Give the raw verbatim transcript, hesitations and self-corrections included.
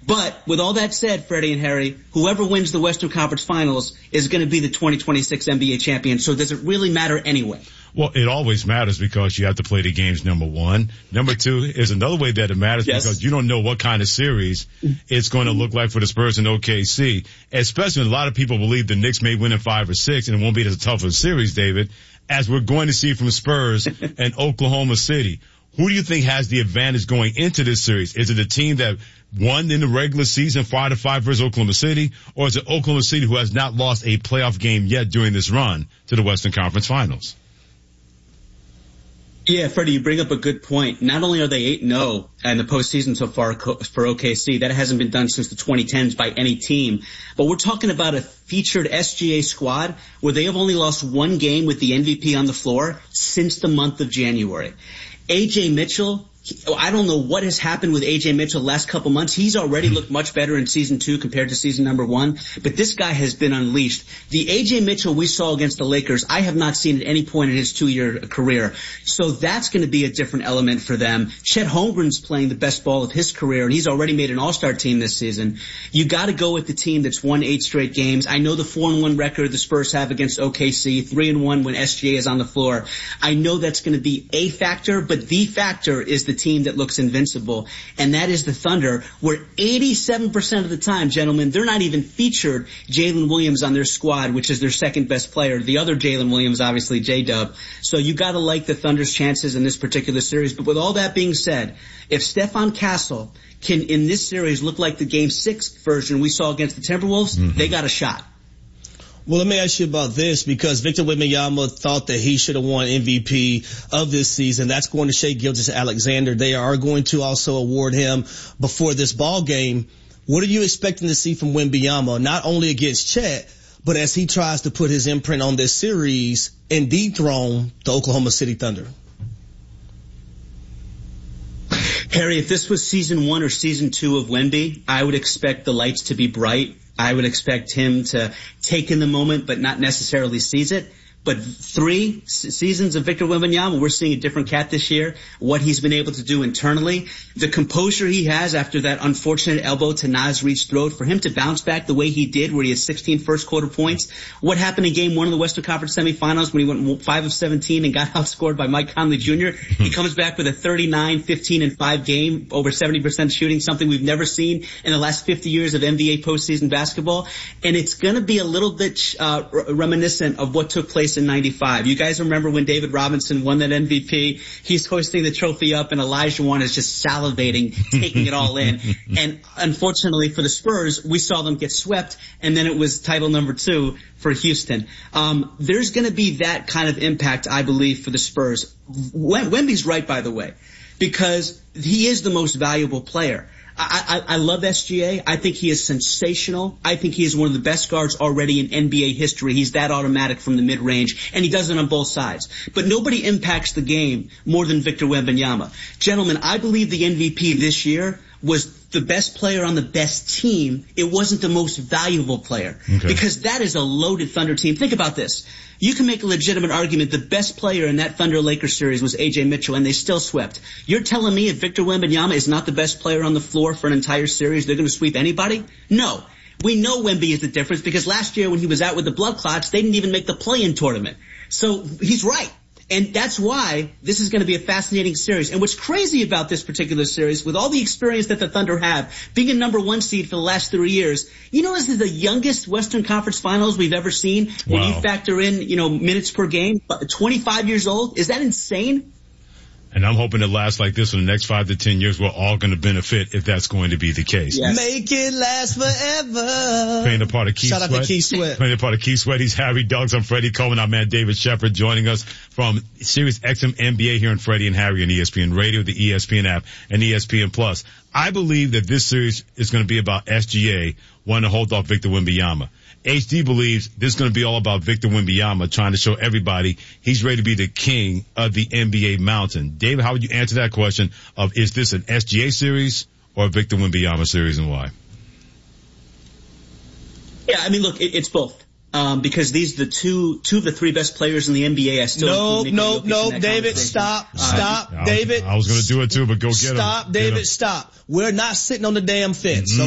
But with all that said, Freddie and Harry, whoever wins the Western Conference Finals is going to be the twenty twenty-six N B A champion. So does it really matter anyway? Well, it always matters because you have to play the games, number one. Number two is another way that it matters yes. because you don't know what kind of series it's going to look like for the Spurs and O K C, especially when a lot of people believe the Knicks may win in five or six and it won't be as tough a series, David, as we're going to see from Spurs and Oklahoma City. Who do you think has the advantage going into this series? Is it the team that won in the regular season five to five versus Oklahoma City, or is it Oklahoma City who has not lost a playoff game yet during this run to the Western Conference Finals? Yeah, Freddie, you bring up a good point. Not only are they eight and oh in the postseason so far for O K C, that hasn't been done since the twenty tens by any team, but we're talking about a featured S G A squad where they have only lost one game with the M V P on the floor since the month of January. A J Mitchell, I don't know what has happened with A J Mitchell the last couple months. He's already looked much better in season two compared to season number one, but this guy has been unleashed. The A J Mitchell we saw against the Lakers, I have not seen at any point in his two-year career. So that's going to be a different element for them. Chet Holmgren's playing the best ball of his career, and he's already made an all-star team this season. You got to go with the team that's won eight straight games. I know the four and one record the Spurs have against O K C, three and one when S G A is on the floor. I know that's going to be a factor, but the factor is the team that looks invincible, and that is the Thunder, where eighty-seven percent of the time, gentlemen, they're not even featured Jalen Williams on their squad, which is their second best player. The other Jalen Williams, obviously J-Dub. So you got to like the Thunder's chances in this particular series. But with all that being said, if Stephon Castle can, in this series, look like the Game six version we saw against the Timberwolves, mm-hmm. they got a shot. Well, let me ask you about this, because Victor Wembanyama thought that he should have won M V P of this season. That's going to Shai Gilgeous-Alexander. They are going to also award him before this ball game. What are you expecting to see from Wembanyama, not only against Chet, but as he tries to put his imprint on this series and dethrone the Oklahoma City Thunder? Harry, if this was season one or season two of Wemby, I would expect the lights to be bright. I would expect him to take in the moment but not necessarily seize it. But three seasons of Victor Wembanyama, we're seeing a different cat this year, what he's been able to do internally, the composure he has after that unfortunate elbow to Naz Reid's throat, for him to bounce back the way he did, where he had sixteen first quarter points. What happened in game one of the Western Conference semifinals when he went five of seventeen and got outscored by Mike Conley Junior He comes back with a thirty-nine, fifteen, and five game, over seventy percent shooting, something we've never seen in the last fifty years of N B A postseason basketball. And it's going to be a little bit uh, reminiscent of what took place in ninety-five. You guys remember when David Robinson won that M V P? He's hoisting the trophy up and Elijah Wan is just salivating, taking it all in. And unfortunately for the Spurs, we saw them get swept, and then it was title number two for Houston. Um, there's going to be that kind of impact, I believe, for the Spurs. Wemby's right, by the way, because he is the most valuable player. I, I, I love S G A. I think he is sensational. I think he is one of the best guards already in N B A history. He's that automatic from the mid-range, and he does it on both sides. But nobody impacts the game more than Victor Wembanyama. Gentlemen, I believe the M V P this year was the best player on the best team. It wasn't the most valuable player. Okay. Because that is a loaded Thunder team. Think about this. You can make a legitimate argument the best player in that Thunder-Lakers series was A J Mitchell, and they still swept. You're telling me if Victor Wembanyama is not the best player on the floor for an entire series, they're going to sweep anybody? No. We know Wemby is the difference, because last year when he was out with the blood clots, they didn't even make the play-in tournament. So he's right. And that's why this is going to be a fascinating series. And what's crazy about this particular series, with all the experience that the Thunder have, being a number one seed for the last three years, you know, this is the youngest Western Conference Finals we've ever seen. When wow. you factor in, you know, minutes per game, twenty-five years old. Is that insane? And I'm hoping it lasts like this for the next five to ten years. We're all going to benefit if that's going to be the case. Yes. Make it last forever. Playing the part of Keith Shout Sweat. Shout out to Keith Sweat. Playing the part of Keith Sweat. He's Harry Douglas. I'm Freddie Coleman. Our man David Shepard joining us from Sirius X M N B A here on Freddie and Harry on E S P N Radio, the E S P N app, and E S P N Plus. I believe that this series is going to be about S G A wanting to hold off Victor Wembanyama. H D believes this is going to be all about Victor Wembanyama trying to show everybody he's ready to be the king of the N B A mountain. David, how would you answer that question of is this an S G A series or a Victor Wembanyama series, and why? Yeah, I mean, look, it, it's both. Um, because these are the two, two of the three best players in the N B A. I still no, no, no, David, stop, uh, stop, I was, David. I was going to do it too, but go get him. Stop, David, stop. We're not sitting on the damn fence. Mm-hmm.